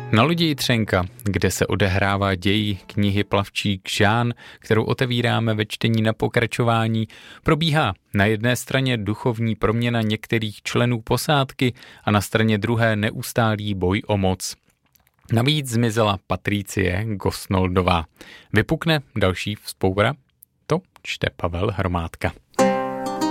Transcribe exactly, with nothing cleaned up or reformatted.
Na lodi Jitřenka, kde se odehrává děj knihy Plavčík Žán, kterou otevíráme ve čtení na pokračování, probíhá na jedné straně duchovní proměna některých členů posádky a na straně druhé neustálý boj o moc. Navíc zmizela Patricie Gosnoldová. Vypukne další vzpoura? To čte Pavel Hromádka.